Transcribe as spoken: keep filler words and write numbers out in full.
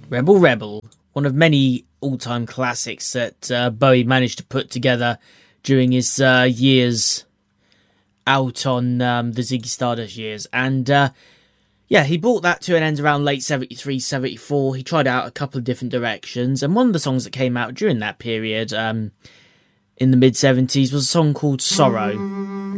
Rebel Rebel, one of many all-time classics that uh, Bowie managed to put together during his uh, years out on um, the Ziggy Stardust years. And uh, yeah, he brought that to an end around late seventy-three, seventy-four. He tried out a couple of different directions. And one of the songs that came out during that period, um, in the mid-seventies, was a song called Sorrow.